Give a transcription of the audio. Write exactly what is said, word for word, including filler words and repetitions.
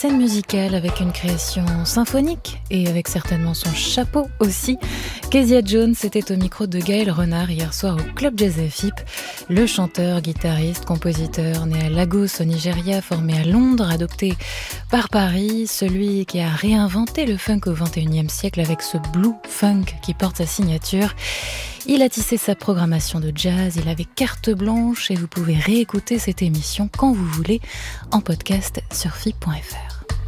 Scène musicale avec une création symphonique et avec certainement son chapeau aussi. Kezia Jones était au micro de Gaël Renard hier soir au Club Jazz F I P. Le chanteur, guitariste, compositeur, né à Lagos au Nigeria, formé à Londres, adopté par Paris, celui qui a réinventé le funk au vingt et unième siècle avec ce blue funk qui porte sa signature. Il a tissé sa programmation de jazz, il avait carte blanche et vous pouvez réécouter cette émission quand vous voulez en podcast sur F I P point F R.